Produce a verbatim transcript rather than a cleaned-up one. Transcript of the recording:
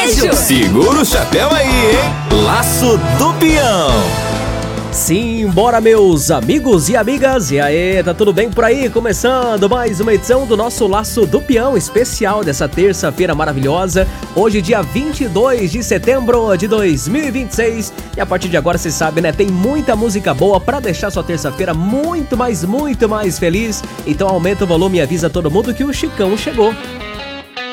beijo. Segura o chapéu aí, hein? Laço do Peão. Sim, bora meus amigos e amigas, e aí, tá tudo bem por aí? Começando mais uma edição do nosso Laço do Peão especial dessa terça-feira maravilhosa, hoje dia vinte e dois de setembro de dois mil e vinte e seis, e a partir de agora você sabe, né, tem muita música boa pra deixar sua terça-feira muito mais, muito mais feliz, então aumenta o volume e avisa todo mundo que o Chicão chegou.